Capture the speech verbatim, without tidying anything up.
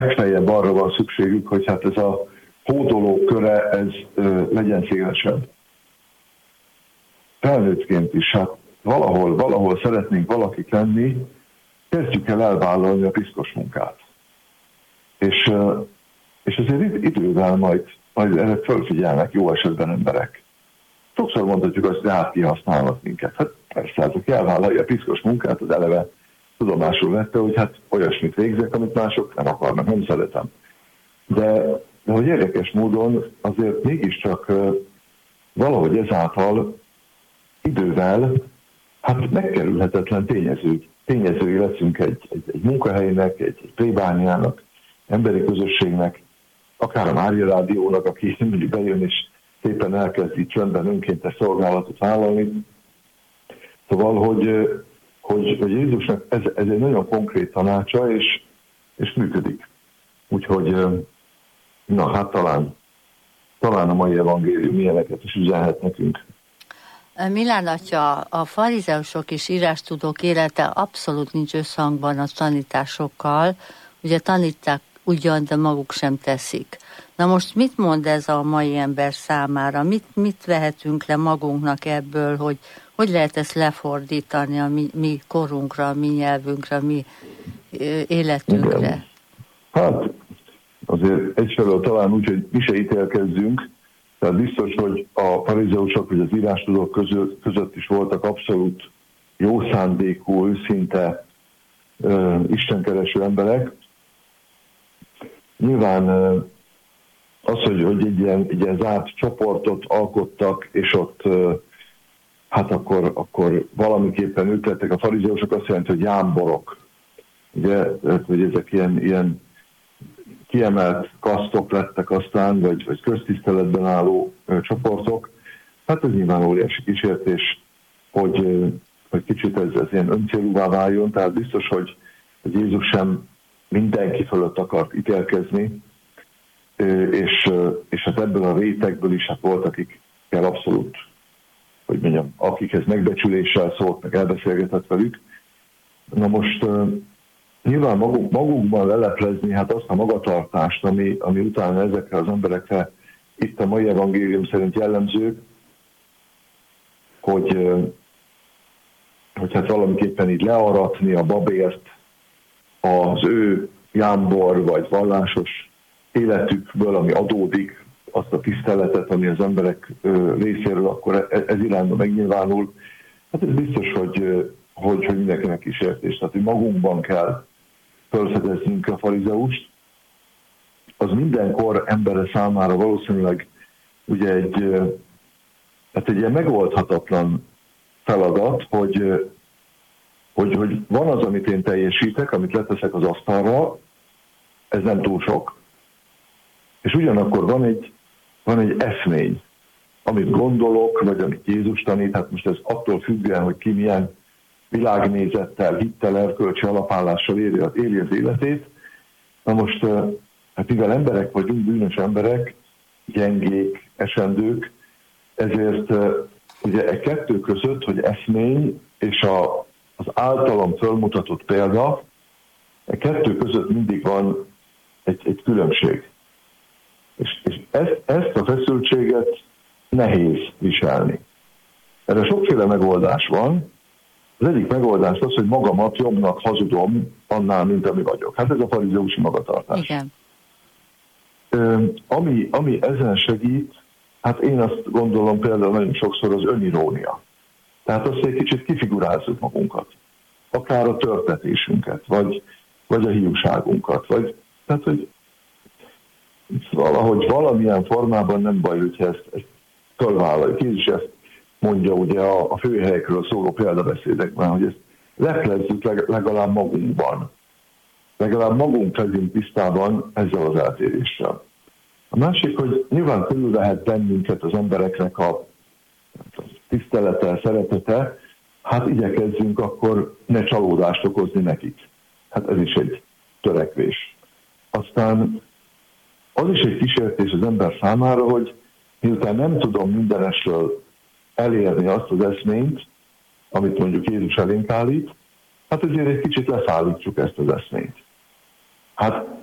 legfeljebb arra van szükségük, hogy hát ez a hódolók köre, ez ö, legyen szélesebb. Felnőttként is, hát valahol, valahol szeretnénk valakik lenni, kezdjük el elvállalni a piszkos munkát. És, ö, és azért idővel majd, majd erre fölfigyelnek jó esetben emberek. Sokszor mondhatjuk azt, hogy át kihasználnak minket. Hát persze, hát, aki elvállalja a piszkos munkát, az eleve tudomásul vette, hogy hát olyasmit végzek, amit mások nem akarnak, nem szeretem. De, de hogy érdekes módon azért mégiscsak uh, valahogy ezáltal idővel hát megkerülhetetlen tényező, tényezői leszünk egy, egy, egy munkahelynek, egy, egy plébániának, emberi közösségnek, akár a Mária Rádiónak, aki mindig bejön és szépen elkezdi csöndben önkéntes szolgálatot vállalni. Szóval, hogy, hogy, hogy Jézusnak ez, ez egy nagyon konkrét tanácsa, és, és működik. Úgyhogy, na hát talán, talán a mai evangélium ilyeneket is üzenhet nekünk. Milán atya, a farizeusok és írástudók élete abszolút nincs összhangban a tanításokkal. Ugye tanítják ugyan, de maguk sem teszik. Na most mit mond ez a mai ember számára? Mit, mit vehetünk le magunknak ebből, hogy hogy lehet ezt lefordítani a mi, mi korunkra, a mi nyelvünkre, a mi életünkre? Igen. Hát azért egyfelől talán úgy, hogy mi se ítélkezzünk, tehát biztos, hogy a farizeusok vagy az írástudók között, között is voltak abszolút jó szándékú, szinte uh, istenkereső emberek. Nyilván uh, az, hogy, hogy egy, ilyen, egy ilyen zárt csoportot alkottak, és ott uh, hát akkor, akkor valamiképpen ők lettek a farizeusok, azt jelenti, hogy jámborok. Ugye, hogy ezek ilyen, ilyen kiemelt kasztok lettek aztán, vagy, vagy köztiszteletben álló ö, csoportok. Hát ez nyilván óriási kísértés, hogy, ö, hogy kicsit ez, ez ilyen öncélúvá váljon, tehát biztos, hogy, hogy Jézus sem mindenki fölött akart ítélkezni, ö, és, ö, és hát ebből a rétegből is hát volt, akikkel abszolút, hogy mondjam, akikhez megbecsüléssel szólt, meg elbeszélgetett velük. Na most ö, nyilván maguk, magukban leleplezni hát azt a magatartást, ami, ami utána ezekre az emberekre itt a mai evangélium szerint jellemző, hogy, hogy hát valamiképpen így learatni a babért az ő jámbor vagy vallásos életükből, ami adódik, azt a tiszteletet, ami az emberek részéről akkor ez irányba megnyilvánul. Hát ez biztos, hogy, hogy, hogy mindenkinek kísértés. Tehát, hogy magunkban kell felfedeznünk a farizeust, az mindenkor embere számára valószínűleg ugye egy, hát egy ilyen megoldhatatlan feladat, hogy, hogy, hogy van az, amit én teljesítek, amit leteszek az asztalra, ez nem túl sok. És ugyanakkor van egy, van egy eszmény, amit gondolok, vagy amit Jézus tanít, hát most ez attól függően, hogy ki milyen világnézettel, hittel, erkölcsi alapállással éli, éli az életét. Na most, hát mivel emberek vagyunk, bűnös emberek, gyengék, esendők, ezért ugye e kettő között, hogy eszmény és a, az általam fölmutatott példa, e kettő között mindig van egy, egy különbség. És, és ezt, ezt a feszültséget nehéz viselni. Erre sokféle megoldás van. Az egyik megoldás az, hogy magamat jobbnak hazudom annál, mint ami vagyok. Hát ez a farizeusi magatartás. Igen. Ö, ami, ami ezen segít, hát én azt gondolom például nagyon sokszor az önirónia. Tehát azt egy kicsit kifigurázzuk magunkat. Akár a törtetésünket, vagy, vagy a hiúságunkat. Vagy, tehát, hogy valahogy valamilyen formában nem baj, hogyha ezt, ezt fölvállaljuk. Jézus ezt mondja ugye a, a főhelyekről szóló példabeszédekben, hogy ezt leplezzük legalább magunkban. Legalább magunk legyünk tisztában ezzel az eltéréssel. A másik, hogy nyilván körülvehet bennünket az embereknek a, a tisztelete, szeretete, hát igyekezzünk akkor ne csalódást okozni nekik. Hát ez is egy törekvés. Aztán az is egy kísértés az ember számára, hogy miután nem tudom mindenesről elérni azt az eszményt, amit mondjuk Jézus elénk állít, hát azért egy kicsit leszállítsuk ezt az eszményt. Hát